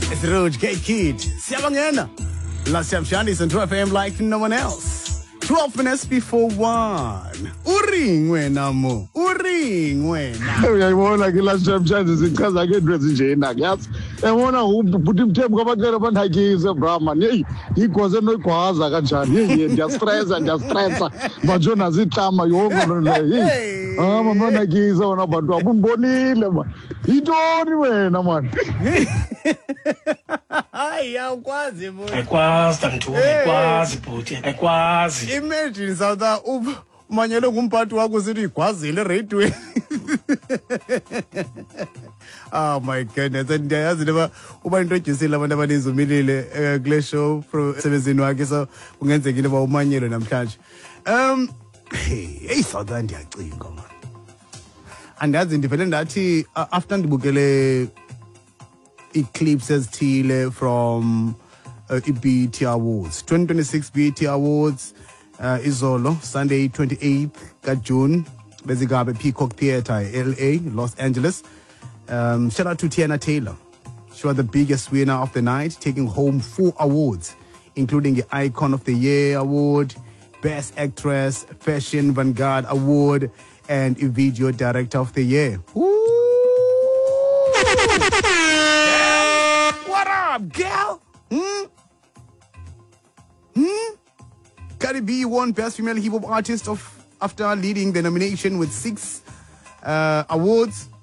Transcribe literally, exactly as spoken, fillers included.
It's Rouge Gate Kid. Siyabangena. Last time Shani and two F M like no one else. twelve minutes before one. Uring wena mo. Uring wena. Uyayibona ke last time Shani sichaza ke into ezinjena yazi. Yabona ubuthi mthembu kwabantwana abanthakise Brahman. Hey, igwaze noigwaza kanjani. Hey, ndiyastressa ndiyastressa. Manje nazihlama yonke le. Hey. Ah mama nakisa wona abantu abunibonile man. Yintoni wena man? Hayi awukwazi bo. Ayikwazi mntu, ayikwazi bhuti, ayikwazi. Imagine South umanyele ngumphathi wakho sithi igwazile radio. Oh my goodness. And ndiyayazi leba uba introduce abantu abaninzi umilile kule show pro sebenzini wakhe so kungenzekile ba umanyelo namhlanje. Um hey South ndiyacinga man. Andazi ndivele ndathi after ndibukele eclipse ezithile from uh, E-B E T Awards twenty twenty-six B E T Awards uh, izolo Sunday twenty-eighth June bezikabe Peacock Theatre L A Los Angeles. Um, shout out to Tiana Taylor. She was the biggest winner of the night, taking home four awards, including the Icon of the Year Award, Best Actress, Fashion Vanguard Award, and a Video Director of the Year. Ooh. What up, gal? Hmm? Hmm? Cardi B won Best Female Hip Hop Artist of after leading the nomination with six uh, awards.